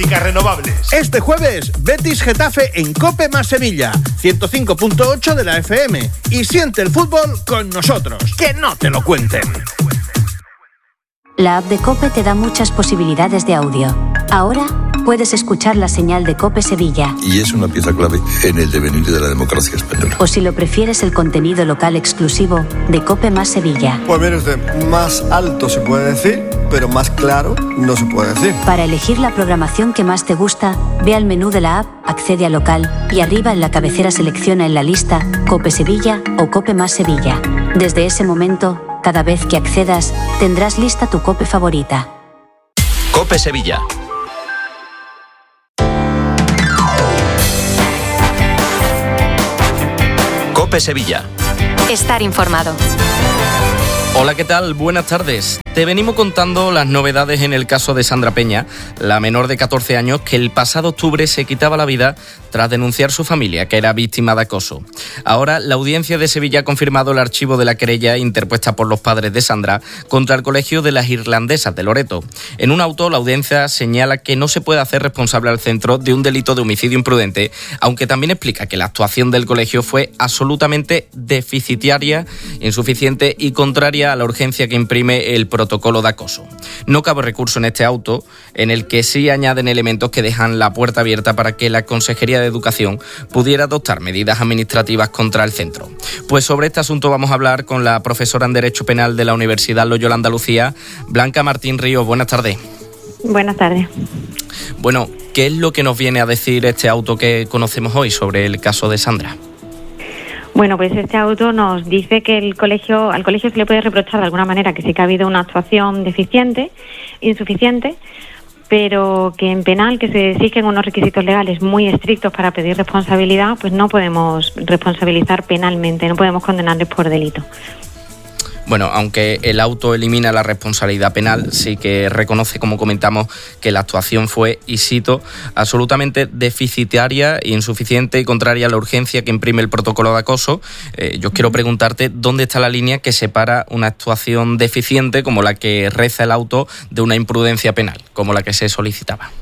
Energéticas Renovables. Este jueves, Betis Getafe en COPE más Sevilla, 105.8 de la FM. Y siente el fútbol con nosotros. Que no te lo cuenten. La app de COPE te da muchas posibilidades de audio. Ahora puedes escuchar la señal de COPE Sevilla. Y es una pieza clave en el devenir de la democracia española. O si lo prefieres, el contenido local exclusivo de COPE más Sevilla. Pues mire usted, más alto se puede decir, pero más claro no se puede decir. Para elegir la programación que más te gusta, ve al menú de la app, accede a local y arriba en la cabecera selecciona en la lista COPE Sevilla o COPE más Sevilla. Desde ese momento, cada vez que accedas, tendrás lista tu COPE favorita. COPE Sevilla. COPE Sevilla. Estar informado. Hola, ¿qué tal? Buenas tardes. Te venimos contando las novedades en el caso de Sandra Peña, la menor de 14 años que el pasado octubre se quitaba la vida tras denunciar su familia que era víctima de acoso. Ahora, la Audiencia de Sevilla ha confirmado el archivo de la querella interpuesta por los padres de Sandra contra el Colegio de las Irlandesas de Loreto. En un auto, la Audiencia señala que no se puede hacer responsable al centro de un delito de homicidio imprudente, aunque también explica que la actuación del colegio fue absolutamente deficitaria, insuficiente y contraria a la urgencia que imprime el protocolo de acoso. No cabe recurso en este auto, en el que sí añaden elementos que dejan la puerta abierta para que la Consejería de Educación pudiera adoptar medidas administrativas contra el centro. Pues sobre este asunto vamos a hablar con la profesora en Derecho Penal de la Universidad Loyola Andalucía, Blanca Martín Ríos. Buenas tardes. Buenas tardes. Bueno, ¿qué es lo que nos viene a decir este auto que conocemos hoy sobre el caso de Sandra? Bueno, pues este auto nos dice que al colegio se le puede reprochar de alguna manera que sí que ha habido una actuación deficiente, insuficiente, pero que en penal, que se exigen unos requisitos legales muy estrictos para pedir responsabilidad, pues no podemos responsabilizar penalmente, no podemos condenarles por delito. Bueno, aunque el auto elimina la responsabilidad penal, sí que reconoce, como comentamos, que la actuación fue, y cito, absolutamente deficitaria, insuficiente y contraria a la urgencia que imprime el protocolo de acoso. Yo quiero preguntarte dónde está la línea que separa una actuación deficiente, como la que reza el auto, de una imprudencia penal, como la que se solicitaba.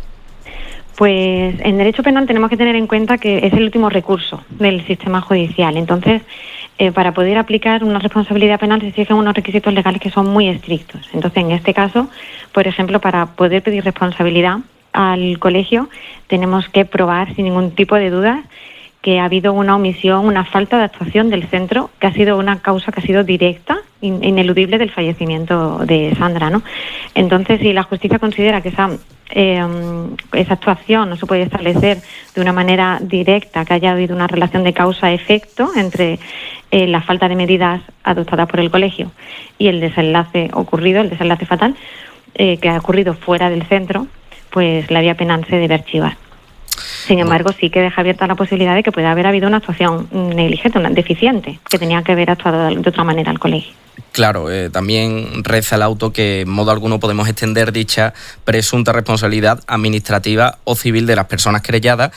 Pues en derecho penal tenemos que tener en cuenta que es el último recurso del sistema judicial. Entonces, para poder aplicar una responsabilidad penal se exigen unos requisitos legales que son muy estrictos. Entonces, en este caso, por ejemplo, para poder pedir responsabilidad al colegio, tenemos que probar sin ningún tipo de duda que ha habido una omisión, una falta de actuación del centro, que ha sido una causa que ha sido directa, ineludible del fallecimiento de Sandra, ¿no? Entonces, si la justicia considera que esa actuación no se puede establecer de una manera directa, que haya habido una relación de causa-efecto entre la falta de medidas adoptadas por el colegio y el desenlace ocurrido, el desenlace fatal, que ha ocurrido fuera del centro, pues la vía penal se debe archivar. Sin embargo, sí que deja abierta la posibilidad de que pueda haber habido una actuación negligente, una deficiente, que tenía que haber actuado de otra manera al colegio. Claro, también reza el auto que en modo alguno podemos extender dicha presunta responsabilidad administrativa o civil de las personas querelladas.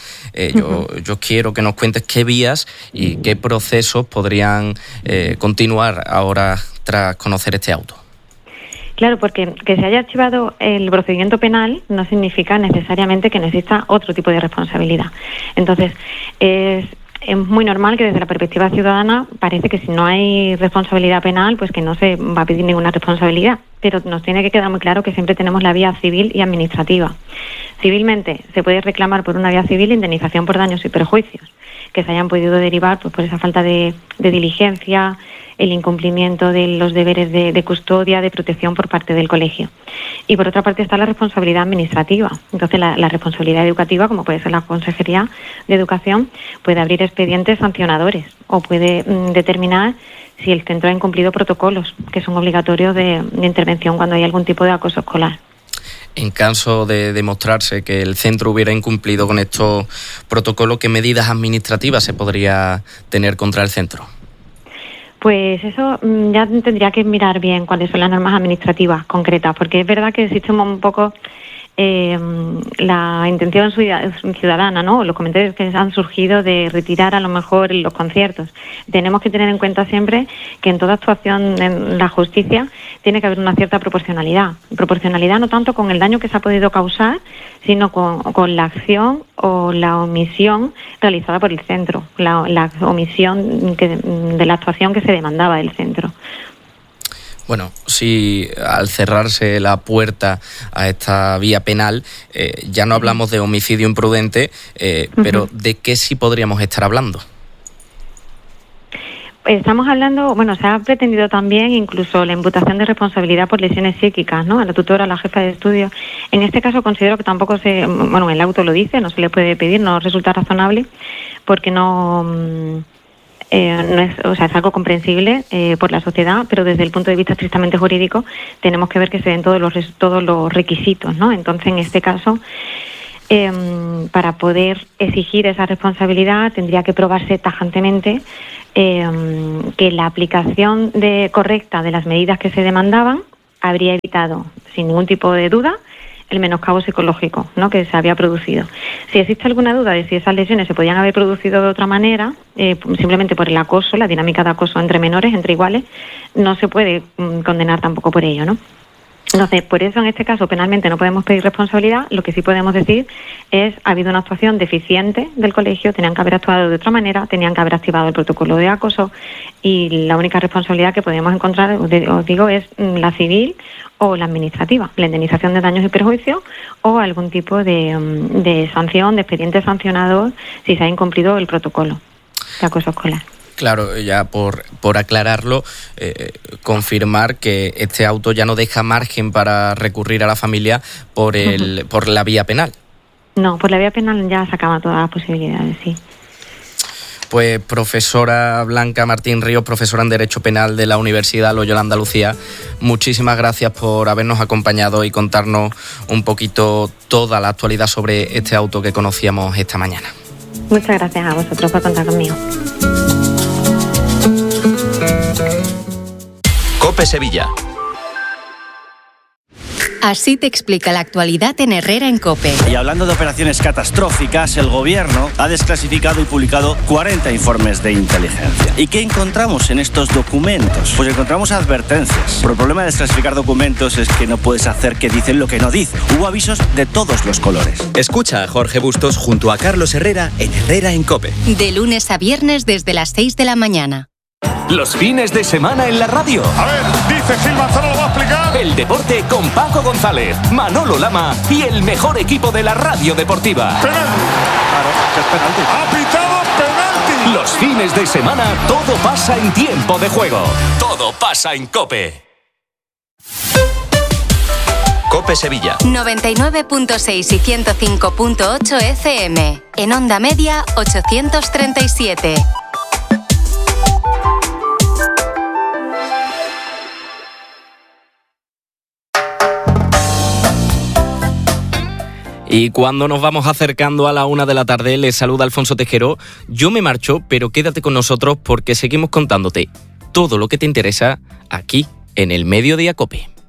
Yo quiero que nos cuentes qué vías y qué procesos podrían continuar ahora tras conocer este auto. Claro, porque que se haya archivado el procedimiento penal no significa necesariamente que no exista otro tipo de responsabilidad. Entonces, es muy normal que desde la perspectiva ciudadana parece que si no hay responsabilidad penal, pues que no se va a pedir ninguna responsabilidad. Pero nos tiene que quedar muy claro que siempre tenemos la vía civil y administrativa. Civilmente se puede reclamar por una vía civil indemnización por daños y perjuicios que se hayan podido derivar pues, por esa falta de diligencia, el incumplimiento de los deberes de custodia, de protección por parte del colegio. Y por otra parte está la responsabilidad administrativa. Entonces la responsabilidad educativa, como puede ser la Consejería de Educación, puede abrir expedientes sancionadores o puede determinar si el centro ha incumplido protocolos que son obligatorios de intervención cuando hay algún tipo de acoso escolar. En caso de demostrarse que el centro hubiera incumplido con estos protocolos, ¿qué medidas administrativas se podría tener contra el centro? Pues eso ya tendría que mirar bien cuáles son las normas administrativas concretas, porque es verdad que existe un poco la intención ciudadana, ¿no? Los comentarios que han surgido de retirar a lo mejor los conciertos. Tenemos que tener en cuenta siempre que en toda actuación en la justicia tiene que haber una cierta proporcionalidad. Proporcionalidad no tanto con el daño que se ha podido causar, sino con la acción o la omisión realizada por el centro, la omisión de la actuación que se demandaba del centro. Bueno, si al cerrarse la puerta a esta vía penal, ya no hablamos de homicidio imprudente, pero ¿de qué sí podríamos estar hablando? Estamos hablando, se ha pretendido también incluso la imputación de responsabilidad por lesiones psíquicas, ¿no? A la tutora, a la jefa de estudio. En este caso considero que tampoco el auto lo dice, no se le puede pedir, no resulta razonable, porque no es, es algo comprensible por la sociedad, pero desde el punto de vista estrictamente jurídico tenemos que ver que se den todos los requisitos, ¿no? Entonces, en este caso, para poder exigir esa responsabilidad tendría que probarse tajantemente que la aplicación correcta de las medidas que se demandaban habría evitado, sin ningún tipo de duda, el menoscabo psicológico, ¿no?, que se había producido. Si existe alguna duda de si esas lesiones se podían haber producido de otra manera, simplemente por el acoso, la dinámica de acoso entre menores, entre iguales, no se puede condenar tampoco por ello, ¿no? Entonces, por eso en este caso penalmente no podemos pedir responsabilidad. Lo que sí podemos decir es ha habido una actuación deficiente del colegio, tenían que haber actuado de otra manera, tenían que haber activado el protocolo de acoso, y la única responsabilidad que podemos encontrar, os digo, es la civil o la administrativa, la indemnización de daños y perjuicios o algún tipo de sanción, de expediente sancionador si se ha incumplido el protocolo de acoso escolar. Claro, ya por aclararlo, confirmar que este auto ya no deja margen para recurrir a la familia por la vía penal. No, por la vía penal ya se acaban todas las posibilidades, sí. Pues profesora Blanca Martín Ríos, profesora en Derecho Penal de la Universidad Loyola Andalucía, muchísimas gracias por habernos acompañado y contarnos un poquito toda la actualidad sobre este auto que conocíamos esta mañana. Muchas gracias a vosotros por contar conmigo. COPE Sevilla. Así te explica la actualidad en Herrera en COPE. Y hablando de operaciones catastróficas, el gobierno ha desclasificado y publicado 40 informes de inteligencia. ¿Y qué encontramos en estos documentos? Pues encontramos advertencias. Pero el problema de desclasificar documentos es que no puedes hacer que dicen lo que no dicen. Hubo avisos de todos los colores. Escucha a Jorge Bustos junto a Carlos Herrera en Herrera en COPE. De lunes a viernes desde las 6 de la mañana. Los fines de semana en la radio. A ver, dice Gil Manzano, lo va a explicar. El deporte con Paco González, Manolo Lama y el mejor equipo de la radio deportiva. Penalti. Claro, es penalti. Ha pitado penalti. Los fines de semana todo pasa en tiempo de juego. Todo pasa en COPE. COPE Sevilla. 99.6 y 105.8 FM. En onda media 837. Y cuando nos vamos acercando a la 1 de la tarde, les saluda Alfonso Tejero. Yo me marcho, pero quédate con nosotros porque seguimos contándote todo lo que te interesa aquí en el Mediodía COPE.